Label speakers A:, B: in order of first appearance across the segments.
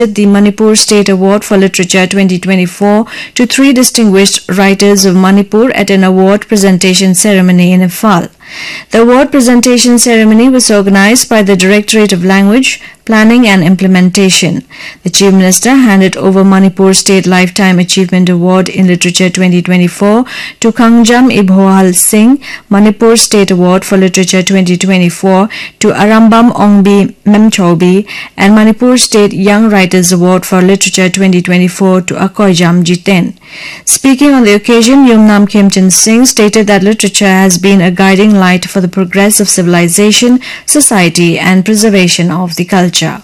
A: the Manipur State Award for Literature 2024 to three distinguished writers of Manipur at an award presentation ceremony in Imphal. The award presentation ceremony was organized by the Directorate of Language, Planning and Implementation. The Chief Minister handed over Manipur State Lifetime Achievement Award in Literature 2024 to Kangjam Ibhoal Singh, Manipur State Award for Literature 2024 to Arambam Ongbi Memchobi, and Manipur State Young Writers Award for Literature 2024 to Akoijam Jiten. Speaking on the occasion, Yumnam Khemchand Singh stated that literature has been a guiding light for the progress of civilization, society and preservation of the culture.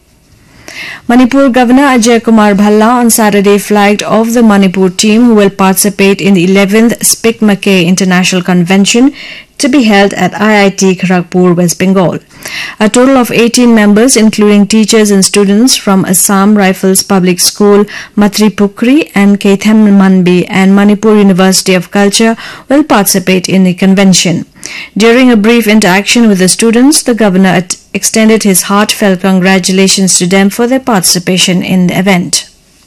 A: Manipur Governor Ajay Kumar Bhalla on Saturday flagged off the Manipur team who will participate in the 11th SPIC-MACAY International Convention to be held at IIT Kharagpur, West Bengal. A total of 18 members, including teachers and students from Assam Rifles Public School, Matripukri and Keithem Manbi and Manipur University of Culture, will participate in the convention. During a brief interaction with the students, the governor extended his heartfelt congratulations to them for their participation in the event.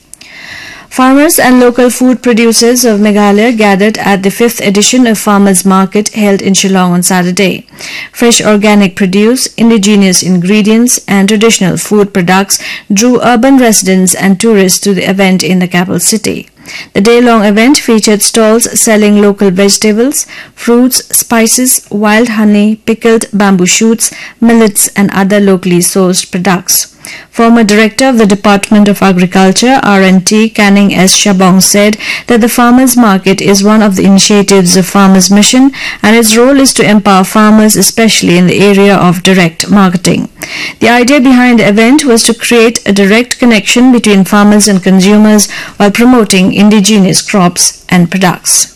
A: Farmers and local food producers of Meghalaya gathered at the 5th edition of Farmers Market held in Shillong on Saturday. Fresh organic produce, indigenous ingredients and traditional food products drew urban residents and tourists to the event in the capital city. The day-long event featured stalls selling local vegetables, fruits, spices, wild honey, pickled bamboo shoots, millets and other locally sourced products. Former Director of the Department of Agriculture, R&T, Canning S. Shabong said that the Farmers Market is one of the initiatives of Farmers Mission and its role is to empower farmers, especially in the area of direct marketing. The idea behind the event was to create a direct connection between farmers and consumers while promoting indigenous crops and products.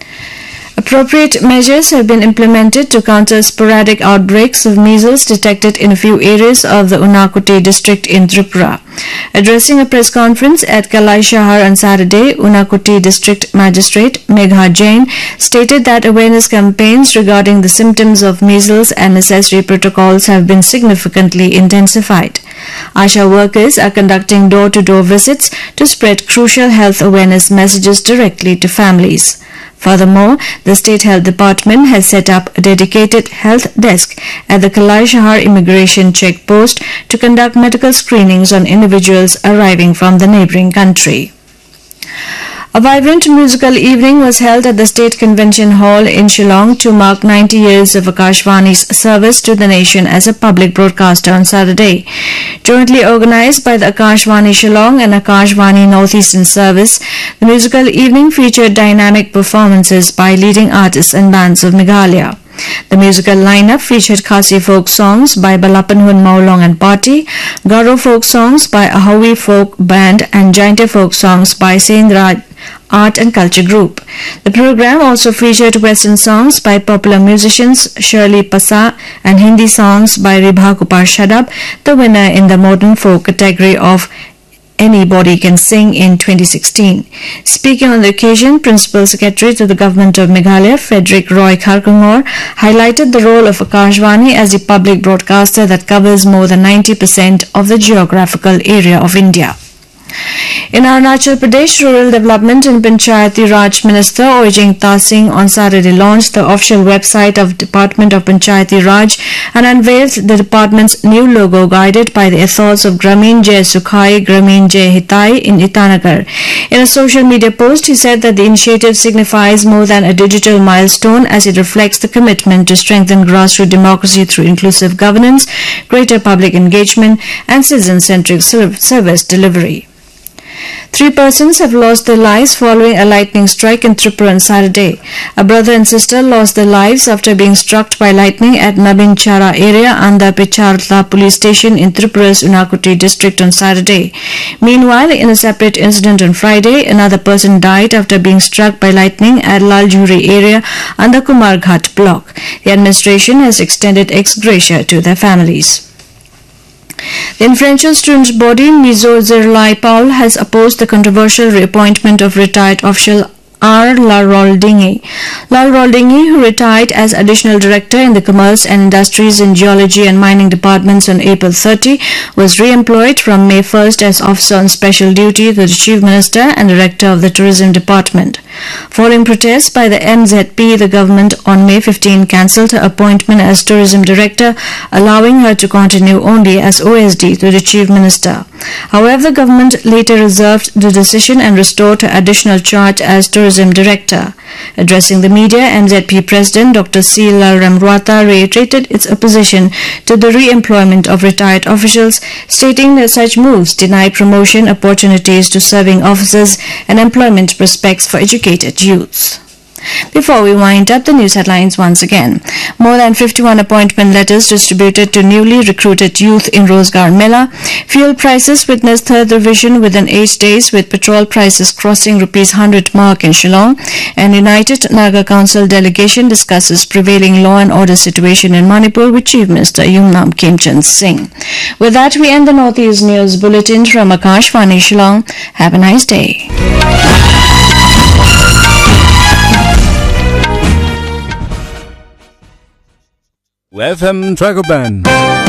A: Appropriate measures have been implemented to counter sporadic outbreaks of measles detected in a few areas of the Unakoti district in Tripura. Addressing a press conference at Kalai Shahar on Saturday, Unakoti District Magistrate Megha Jain stated that awareness campaigns regarding the symptoms of measles and necessary protocols have been significantly intensified. Asha workers are conducting door-to-door visits to spread crucial health awareness messages directly to families. Furthermore, the State Health Department has set up a dedicated health desk at the Kalai Shahar immigration checkpost to conduct medical screenings on individuals arriving from the neighbouring country. A vibrant musical evening was held at the State Convention Hall in Shillong to mark 90 years of Akashvani's service to the nation as a public broadcaster on Saturday. Jointly organized by the Akashvani Shillong and Akashvani Northeastern Service, the musical evening featured dynamic performances by leading artists and bands of Meghalaya. The musical lineup featured Khasi folk songs by Balapanhun Maulong and Party, Garo folk songs by Ahawi folk band and Jainte folk songs by Sendraj Art and Culture Group. The program also featured Western songs by popular musicians Shirley Pasa and Hindi songs by Ribha Kupar Shadab, the winner in the modern folk category of Anybody Can Sing in 2016. Speaking on the occasion, Principal Secretary to the Government of Meghalaya, Frederick Roy Kharkongor, highlighted the role of Akashvani as a public broadcaster that covers more than 90% of the geographical area of India. In Arunachal Pradesh, Rural Development and Panchayati Raj Minister Oijing Tasing on Saturday launched the official website of Department of Panchayati Raj and unveiled the department's new logo guided by the ethos of Gramin Jai Sukhai, Gramin Jai Hitai in Itanagar. In a social media post, he said that the initiative signifies more than a digital milestone as it reflects the commitment to strengthen grassroots democracy through inclusive governance, greater public engagement and citizen-centric service delivery. 3 persons have lost their lives following a lightning strike in Tripura on Saturday. A brother and sister lost their lives after being struck by lightning at Nabinchara area under Picharla police station in Tripura's Unakoti district on Saturday. Meanwhile, in a separate incident on Friday, another person died after being struck by lightning at Laljuri area under Kumarghat block. The administration has extended ex gratia to their families. The influential students' body Mizo Zirlai Paul has opposed the controversial reappointment of retired official R. Lalroldingi. Lalroldingi, who retired as Additional Director in the Commerce and Industries and Geology and Mining Departments on April 30, was re-employed from May 1st as Officer on Special Duty to the Chief Minister and Director of the Tourism Department. Following protests by the MZP, the government on May 15 cancelled her appointment as Tourism Director, allowing her to continue only as OSD to the Chief Minister. However, the government later reserved the decision and restored her additional charge as Tourism Director. Addressing the media, MZP President Dr. C. Lalramrwata reiterated its opposition to the re-employment of retired officials, stating that such moves deny promotion opportunities to serving officers and employment prospects for educated youths. Before we wind up, the news headlines once again. More than 51 appointment letters distributed to newly recruited youth in Rozgar Mela. Fuel prices witnessed third revision within 8 days, with petrol prices crossing ₹100 mark in Shillong. And United Naga Council delegation discusses prevailing law and order situation in Manipur with Chief Minister Yumnam Kimchand Singh. With that, we end the Northeast News Bulletin from Akashvani Shillong. Have a nice day.
B: FM Dragoban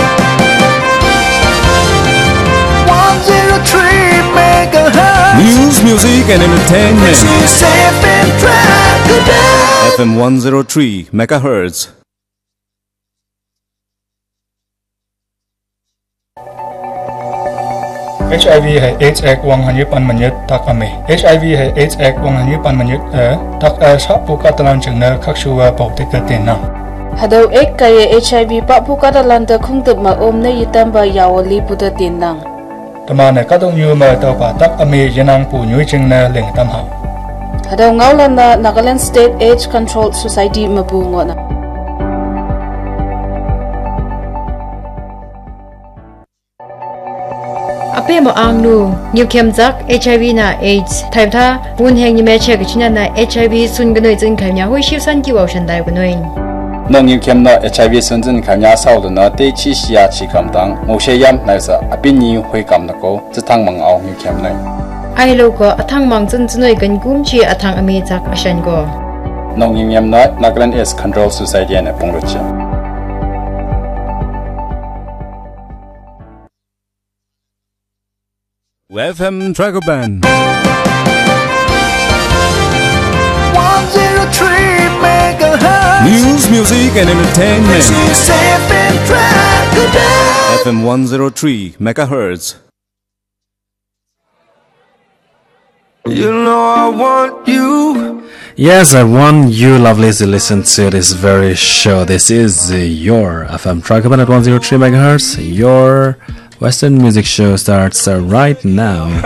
C: 103 megahertz.
B: News, music and entertainment.
C: This is FM Dragoban.
B: FM 103 megahertz.
D: HIV 係 AIDS 誒光行於半文日特阿美 HIV 係 AIDS 誒光行於半文日特差不加特蘭整呢確數保的嘅電能。
E: Hadaw ek kaya HIV pa po kadalanda kung tagmaom na itamba yawali po da tinang.
D: Tama na kadong yu ma daw pa tak ame yanang po nyoy jing na ling tamha.
E: Hadaw ngawlan na Nagaland State AIDS Control Society mabungo na.
F: Ape mo ang nu new kemzak HIV na AIDS type tha bun heng ni meche gichina na HIV sun gnoi jing kanya hui shiu san ki wa shan dai gnoin.
G: Nong yu kem na HIV sun zin kanya sao de na te chi xia chi kam dang mo she yam na sa apin ni hui kam na ko zitang mang au yu kem nai
F: Ai lo ko athang mang zin znoi gan gum chi athang ame jak ashan go
G: Nong yu yam na Nagaland AIDS Control Society na pong ro chi
B: FM Dragoban
C: 103 megahertz.
B: News, music and entertainment.
C: This is FM Dragoban.
B: FM 103 megahertz.
C: You know I want you.
H: Yes, I want you lovelies to listen to this very show. This is your FM Dragoban at 103 megahertz. Your Western music show starts right now.